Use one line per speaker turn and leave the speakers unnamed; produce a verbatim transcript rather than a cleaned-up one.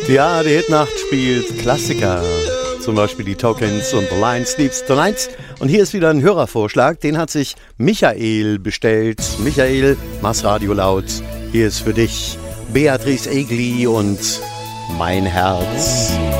Ja, die Hitnacht spielt Klassiker. Zum Beispiel die Tokens und The Lion Sleeps Tonight. Und hier ist wieder ein Hörervorschlag, den hat sich Michael bestellt. Michael, mach's Radio laut. Hier ist für dich Beatrice Egli und Mein Herz.